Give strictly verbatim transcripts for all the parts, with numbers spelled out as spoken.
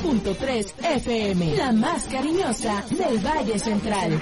punto tres F M, la más cariñosa del Valle Central.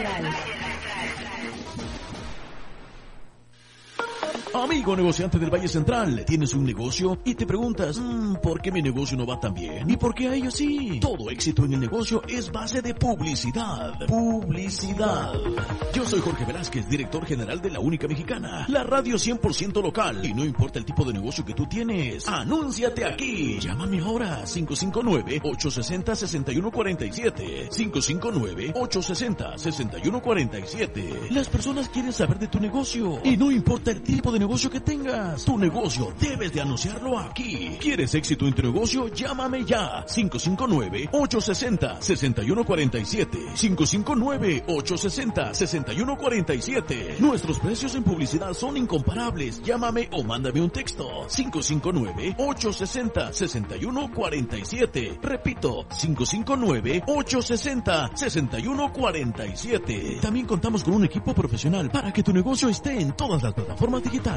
Amigo negociante del Valle Central, ¿tienes un negocio? Y te preguntas, mmm, ¿por qué mi negocio no va tan bien? ¿Y por qué a ellos sí? Todo éxito en el negocio es base de publicidad. Publicidad. Yo soy Jorge Velázquez, director general de La Única Mexicana, la radio cien por ciento local. Y no importa el tipo de negocio que tú tienes, anúnciate aquí. Llámame ahora, cinco cinco nueve, ocho seis cero, seis uno cuatro siete. cinco cinco nueve, ocho seis cero, seis uno cuatro siete. Las personas quieren saber de tu negocio. Y no importa el tipo de negocio que tengas, tu negocio debes de anunciarlo aquí. ¿Quieres éxito en tu negocio? Llámame ya. cinco cinco nueve, ocho seis cero, seis uno cuatro siete. cinco cinco nueve, ocho seis cero, seis uno cuatro siete. Nuestros precios en publicidad son incomparables. Llámame o mándame un texto. cinco cinco nueve, ocho seis cero, seis uno cuatro siete. Repito, cinco cinco nueve, ocho seis cero, seis uno cuatro siete. También contamos con un equipo profesional para que tu negocio esté en todas las plataformas digitales.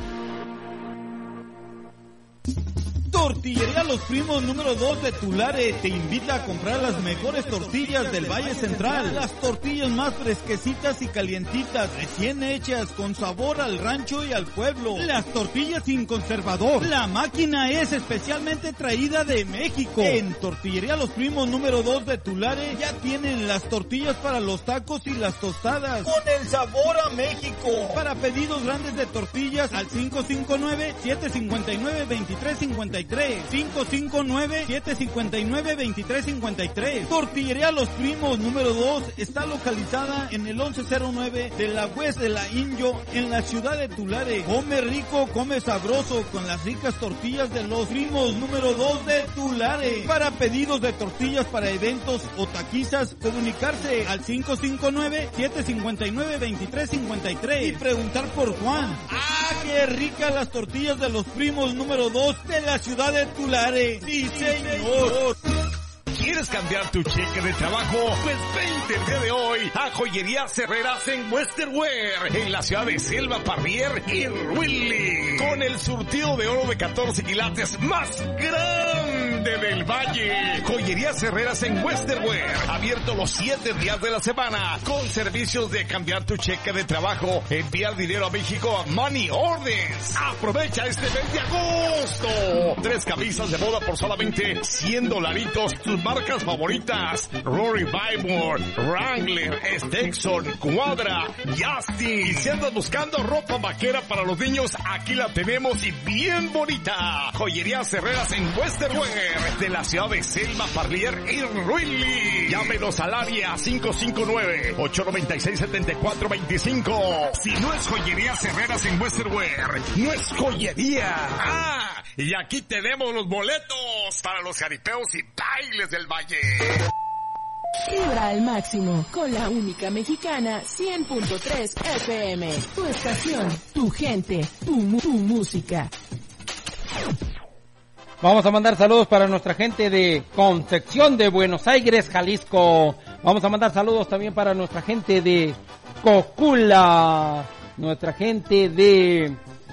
Tortillería Los Primos número dos de Tulare te invita a comprar las mejores tortillas del Valle Central. Las tortillas más fresquecitas y calientitas, recién hechas, con sabor al rancho y al pueblo. Las tortillas sin conservador. La máquina es especialmente traída de México. En Tortillería Los Primos número dos de Tulare ya tienen las tortillas para los tacos y las tostadas, con el sabor a México. Para pedidos grandes de tortillas al cinco cinco nueve, siete cinco nueve, dos tres cinco tres. cinco cinco nueve, siete cinco nueve, dos tres cinco tres. Tortillería Los Primos número dos está localizada en el once cero nueve de la West de la Inyo en la ciudad de Tulare. Come rico, come sabroso con las ricas tortillas de Los Primos número dos de Tulare. Para pedidos de tortillas para eventos o taquizas, comunicarse al cinco cinco nueve, siete cinco nueve, dos tres cinco tres y preguntar por Juan. ¡Ah, qué ricas las tortillas de Los Primos número dos de la ciudad de Tulare! ¡Sí, señor! ¿Quieres cambiar tu cheque de trabajo? Pues vente el día de hoy a Joyerías Herreras en Western Wear, en la ciudad de Selva Parrier y Ruili, con el surtido de oro de catorce quilates más grande del Valle. Joyerías Herreras en Western Wear, abierto los siete días de la semana, con servicios de cambiar tu cheque de trabajo, enviar dinero a México a Money Orders. Aprovecha este mes de agosto. Tres camisas de boda por solamente cien dolaritos. Tus marcas favoritas: Rory Bybor, Wrangler, Stetson, Cuadra, Justin. Y si andas buscando ropa vaquera para los niños, aquí la tenemos y bien bonita. Joyerías Herreras en Western Wear, de la ciudad de Selma, Parlier y Ruili. Llámenos al área cinco cinco nueve, ocho nueve seis, siete cuatro dos cinco. Si no es Joyerías Herreras en Western Wear, no es joyería. Ah, y aquí tenemos los boletos para los jaripeos y bailes del Valle. Vibra al máximo con La Única Mexicana cien punto tres F M. Tu estación, tu gente, tu, tu música. Vamos a mandar saludos para nuestra gente de Concepción de Buenos Aires, Jalisco. Vamos a mandar saludos también para nuestra gente de Cocula, nuestra gente de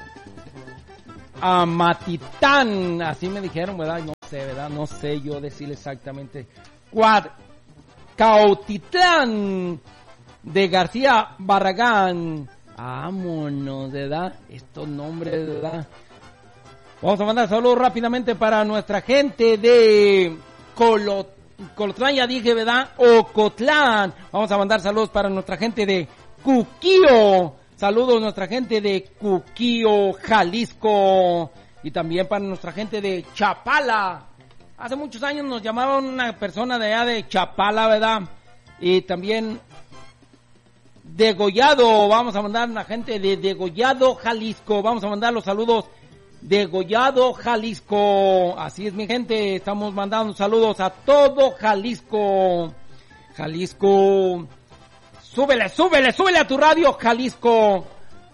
Amatitán, así me dijeron, ¿verdad? No sé, ¿verdad? No sé yo decir exactamente. Cuad, Cautitlán de García Barragán. Vámonos, ¿verdad? Estos nombres, ¿verdad? Vamos a mandar saludos rápidamente para nuestra gente de Colot, Colotlán, ya dije, ¿verdad? Ocotlán. Vamos a mandar saludos para nuestra gente de Cuquío. Saludos a nuestra gente de Cuquío, Jalisco. Y también para nuestra gente de Chapala. Hace muchos años nos llamaban una persona de allá de Chapala, ¿verdad? Y también Degollado. Vamos a mandar a la gente de Degollado, Jalisco. Vamos a mandar los saludos Degollado, Jalisco. Así es, mi gente. Estamos mandando saludos a todo Jalisco. Jalisco. Súbele, súbele, súbele a tu radio, Jalisco.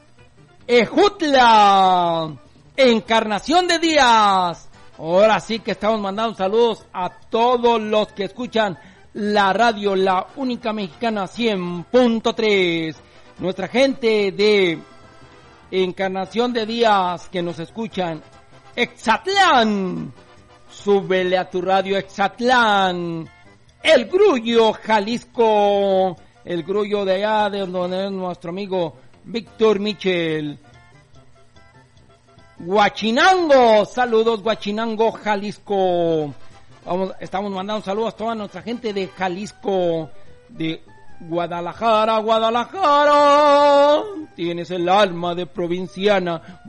Ejutla. Encarnación de Díaz. Ahora sí que estamos mandando saludos a todos los que escuchan la radio, La Única Mexicana cien punto tres. Nuestra gente de Encarnación de Díaz que nos escuchan. Exatlán. súbele a tu radio Exatlán, El Grullo, Jalisco, El Grullo de allá, de donde es nuestro amigo Víctor Michel. Huachinango, saludos Huachinango, Jalisco. Vamos, estamos mandando saludos a toda nuestra gente de Jalisco, de Guadalajara, Guadalajara. Tienes el alma de provinciana.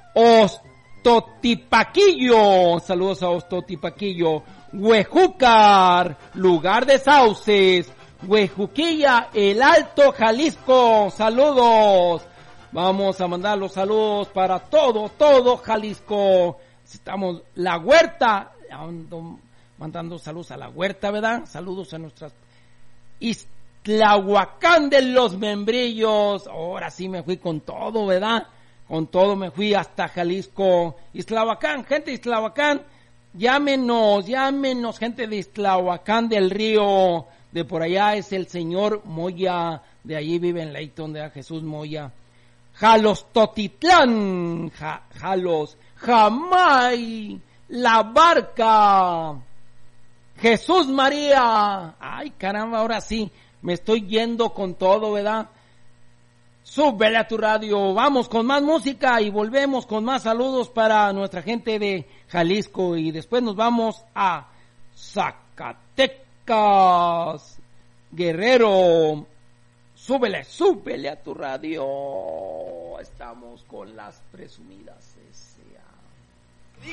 Ostotipaquillo, saludos a Ostotipaquillo. Huejúcar, lugar de sauces. Huejuquilla, el Alto Jalisco, saludos. Vamos a mandar los saludos para todo, todo Jalisco. Estamos, la huerta, ando mandando saludos a la huerta, ¿verdad? Saludos a nuestras Ixtlahuacán de los Membrillos. Ahora sí me fui con todo, ¿verdad? Con todo me fui hasta Jalisco. Ixtlahuacán, gente de Ixtlahuacán, llámenos, llámenos, gente de Ixtlahuacán del Río. De por allá es el señor Moya, de allí vive en Leighton, de Jesús Moya. Jalos Totitlán, ja, Jalos, Jamay, La Barca, Jesús María. Ay, caramba, ahora sí, me estoy yendo con todo, ¿verdad? Súbele a tu radio, vamos con más música y volvemos con más saludos para nuestra gente de Jalisco y después nos vamos a Zacatecas, Guerrero. Súbele, súbele a tu radio. Estamos con las presumidas S A